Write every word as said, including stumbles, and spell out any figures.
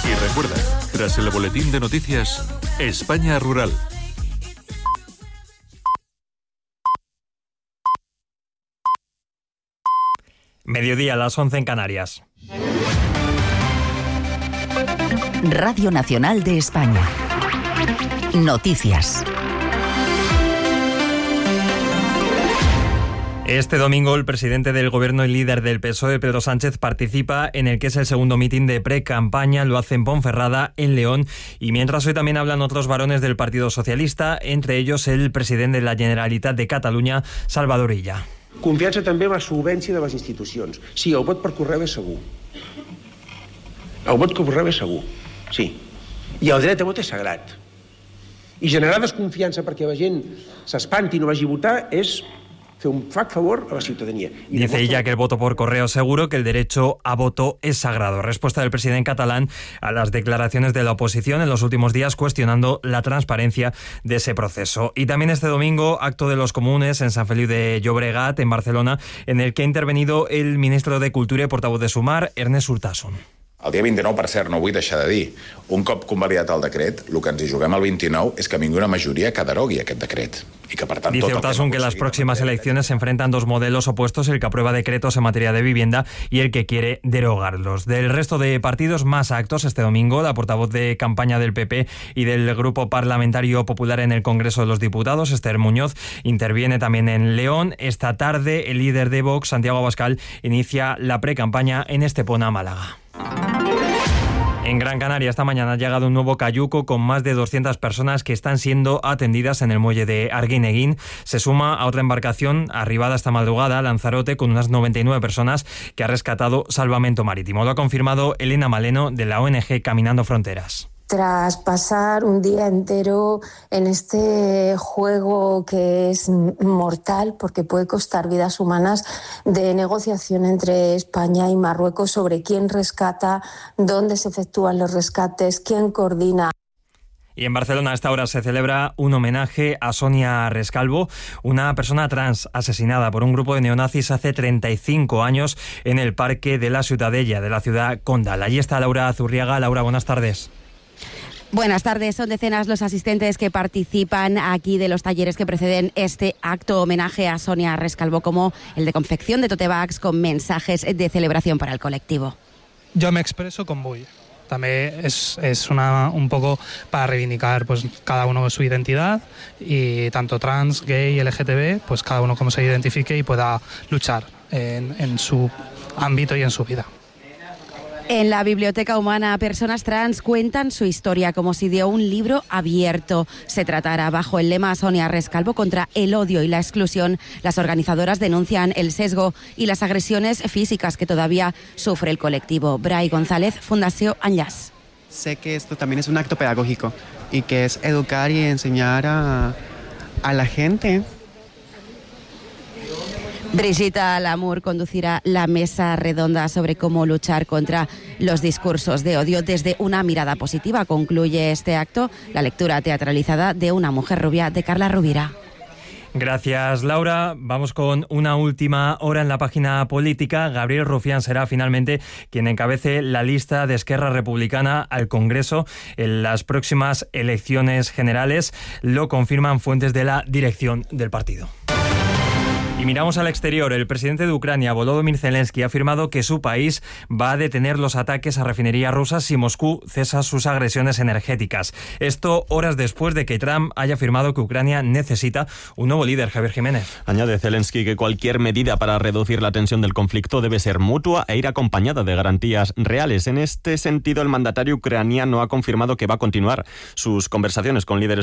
Y recuerda, tras el boletín de noticias, España Rural. Mediodía a las once en Canarias. Radio Nacional de España. Noticias. Este domingo el presidente del Gobierno y líder del P S O E, Pedro Sánchez, participa en el que es el segundo mitin de pre-campaña. Lo hace en Ponferrada, en León. Y mientras hoy también hablan otros varones del Partido Socialista, entre ellos el presidente de la Generalitat de Catalunya, Salvador Illa. Confiança també en la solvència de les institucions. Sí, el vot per correu és segur. El vot per correu és segur, sí. I el dret a vot és sagrat. I generar desconfiança perquè la gent s'espanti i no vagi a votar és fer un flac favor a la ciudadanía. Dice ella que el voto por correo es seguro, que el derecho a voto es sagrado. Respuesta del presidente catalán a las declaraciones de la oposición en los últimos días cuestionando la transparencia de ese proceso. Y también este domingo, acto de los comunes en Sant Feliu de Llobregat, en Barcelona, en el que ha intervenido el ministro de Cultura y portavoz de Sumar, Ernest Urtasun. El dia vint-i-nou, per cert, no vull deixar de dir, un cop convalidat el decret, el que ens hi juguem el vint-i-nou és que vingui una majoria que derogui aquest decret. Y que, per tant, Dice Urtasun que, que las próximas elecciones se enfrentan dos modelos opuestos, el que aprueba decretos en materia de vivienda y el que quiere derogarlos. Del resto de partidos, más actos este domingo. La portavoz de campaña del P P y del Grupo Parlamentario Popular en el Congreso de los Diputados, Esther Muñoz, interviene también en León. Esta tarde, el líder de Vox, Santiago Abascal, inicia la pre-campaña en Estepona, Málaga. En Gran Canaria esta mañana ha llegado un nuevo cayuco con más de doscientas personas que están siendo atendidas en el muelle de Arguineguín. Se suma a otra embarcación arribada esta madrugada, Lanzarote, con unas noventa y nueve personas que ha rescatado Salvamento Marítimo. Lo ha confirmado Elena Maleno de la O N G Caminando Fronteras. Tras pasar un día entero en este juego que es mortal porque puede costar vidas humanas, de negociación entre España y Marruecos sobre quién rescata, dónde se efectúan los rescates, quién coordina. Y en Barcelona a esta hora se celebra un homenaje a Sonia Rescalvo, una persona trans asesinada por un grupo de neonazis hace treinta y cinco años en el Parque de la Ciutadella de la ciudad condal. Allí está Laura Zurriaga. Laura, buenas tardes. Buenas tardes. Son decenas los asistentes que participan aquí de los talleres que preceden este acto homenaje a Sonia Rescalvo, como el de confección de tote bags con mensajes de celebración para el colectivo. Yo me expreso con vull. També és, és una, un poco para reivindicar pues, cada uno su identidad y tanto trans, gay, L G T B, pues cada uno como se identifique y pueda luchar en, en su ámbito y en su vida. En la Biblioteca Humana, personas trans cuentan su historia como si de un libro abierto se tratara. Bajo el lema Sonia Rescalvo contra el odio y la exclusión, las organizadoras denuncian el sesgo y las agresiones físicas que todavía sufre el colectivo. Bray González, Fundación Enllaç. Sé que esto también es un acto pedagógico y que es educar y enseñar a, a la gente. Brigitte Lamour conducirá la mesa redonda sobre cómo luchar contra los discursos de odio desde una mirada positiva. Concluye este acto la lectura teatralizada de Una mujer rubia de Carla Rovira. Gracias, Laura. Vamos con una última hora en la página política. Gabriel Rufián será finalmente quien encabece la lista de Esquerra Republicana al Congreso en las próximas elecciones generales. Lo confirman fuentes de la dirección del partido. Y miramos al exterior. El presidente de Ucrania, Volodymyr Zelensky, ha afirmado que su país va a detener los ataques a refinerías rusas si Moscú cesa sus agresiones energéticas. Esto horas después de que Trump haya afirmado que Ucrania necesita un nuevo líder. Javier Jiménez. Añade Zelensky que cualquier medida para reducir la tensión del conflicto debe ser mutua e ir acompañada de garantías reales. En este sentido, el mandatario ucraniano ha confirmado que va a continuar sus conversaciones con líderes